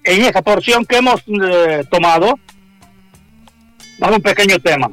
en esa porción que hemos tomado, vamos a un pequeño tema.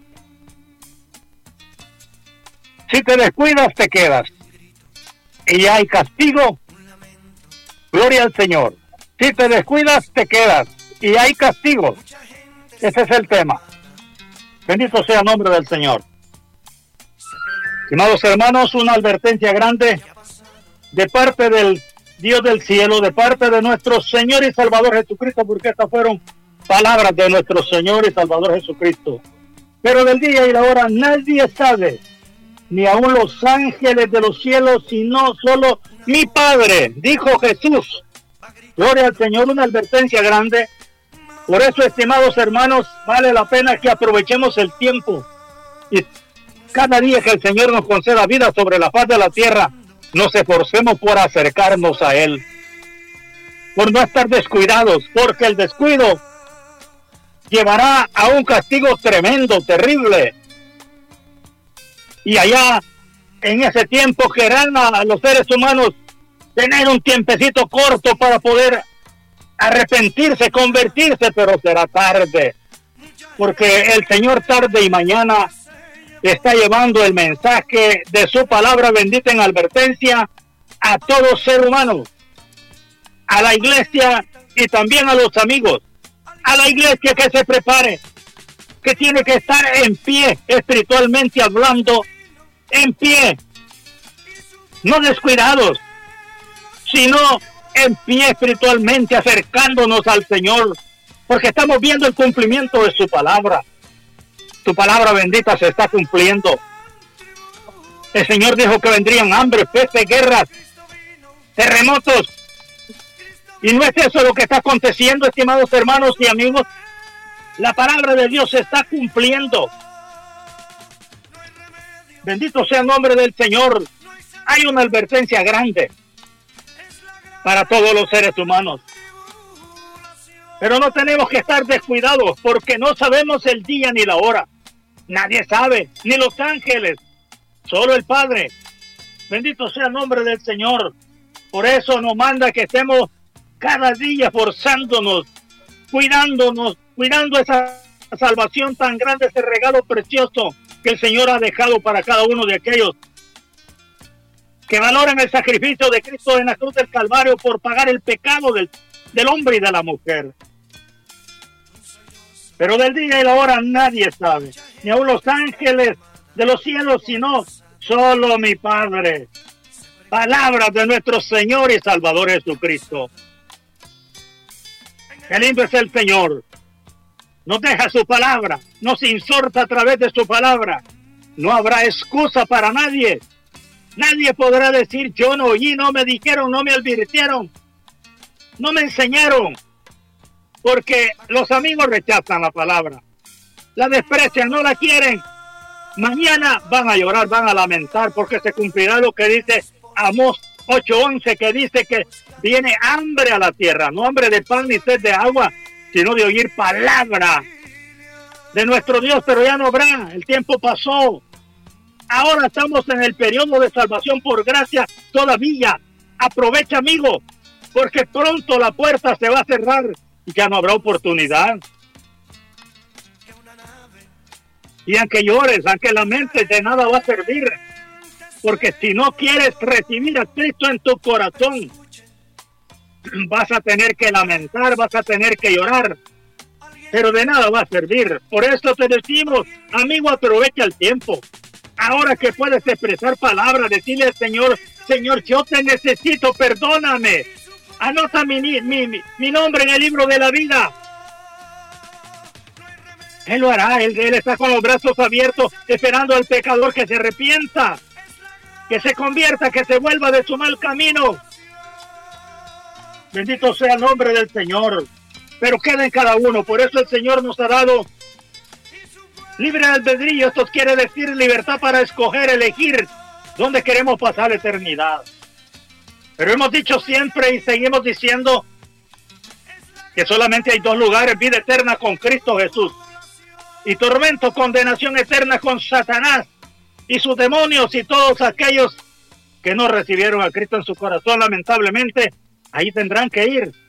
Si te descuidas, te quedas. Y hay castigo. Gloria al Señor. Si te descuidas, te quedas. Y hay castigo. Ese es el tema. Bendito sea el nombre del Señor. Estimados hermanos, una advertencia grande de parte del Dios del cielo, de parte de nuestro Señor y Salvador Jesucristo, porque estas fueron palabras de nuestro Señor y Salvador Jesucristo. Pero del día y la hora nadie sabe, ni aun los ángeles de los cielos, sino solo mi Padre, dijo Jesús. Gloria al Señor, una advertencia grande. Por eso, estimados hermanos, vale la pena que aprovechemos el tiempo y cada día que el Señor nos conceda vida sobre la faz de la tierra, nos esforcemos por acercarnos a Él, por no estar descuidados, porque el descuido llevará a un castigo tremendo, terrible. Y allá, en ese tiempo, querrán a los seres humanos tener un tiempecito corto para poder arrepentirse, convertirse, pero será tarde, porque el Señor tarde y mañana está llevando el mensaje de su palabra bendita en advertencia a todo ser humano, a la iglesia y también a los amigos. A la iglesia que se prepare, que tiene que estar en pie, espiritualmente hablando, en pie, no descuidados, sino en pie espiritualmente, acercándonos al Señor, porque estamos viendo el cumplimiento de su palabra. Su palabra bendita se está cumpliendo. El Señor dijo que vendrían hambre, peste, guerras, terremotos. Y no es eso lo que está aconteciendo, estimados hermanos y amigos. La palabra de Dios se está cumpliendo. Bendito sea el nombre del Señor. Hay una advertencia grande para todos los seres humanos. Pero no tenemos que estar descuidados, porque no sabemos el día ni la hora. Nadie sabe, ni los ángeles, solo el Padre. Bendito sea el nombre del Señor. Por eso nos manda que estemos cada día forzándonos, cuidando esa salvación tan grande, ese regalo precioso que el Señor ha dejado para cada uno de aquellos que valoran el sacrificio de Cristo en la cruz del Calvario por pagar el pecado del hombre y de la mujer. Pero del día y la hora nadie sabe, ni aun los ángeles de los cielos, sino solo mi Padre. Palabras de nuestro Señor y Salvador Jesucristo. Qué lindo es el Señor. Nos deja su palabra, nos exhorta a través de su palabra. No habrá excusa para nadie. Nadie podrá decir, yo no oí, no me dijeron, no me advirtieron, no me enseñaron. Porque los amigos rechazan la palabra, la desprecian, no la quieren. Mañana van a llorar, van a lamentar, porque se cumplirá lo que dice Amós 8:11, que dice que viene hambre a la tierra, no hambre de pan ni sed de agua, sino de oír palabra de nuestro Dios, pero ya no habrá, el tiempo pasó. Ahora estamos en el periodo de salvación por gracia todavía. Aprovecha, amigo, porque pronto la puerta se va a cerrar y ya no habrá oportunidad. Y aunque llores, aunque lamentes, de nada va a servir, porque si no quieres recibir a Cristo en tu corazón, vas a tener que lamentar, vas a tener que llorar, pero de nada va a servir. Por eso te decimos, amigo, aprovecha el tiempo. Ahora que puedes expresar palabras, decirle al Señor, Señor, yo te necesito, perdóname. Anota mi nombre en el libro de la vida. Él lo hará, él está con los brazos abiertos, esperando al pecador que se arrepienta, que se convierta, que se vuelva de su mal camino. Bendito sea el nombre del Señor. Pero queda en cada uno, por eso el Señor nos ha dado libre albedrío. Esto quiere decir libertad para escoger, elegir dónde queremos pasar la eternidad. Pero hemos dicho siempre y seguimos diciendo que solamente hay dos lugares: vida eterna con Cristo Jesús y tormento, condenación eterna con Satanás y sus demonios y todos aquellos que no recibieron a Cristo en su corazón. Lamentablemente, ahí tendrán que ir.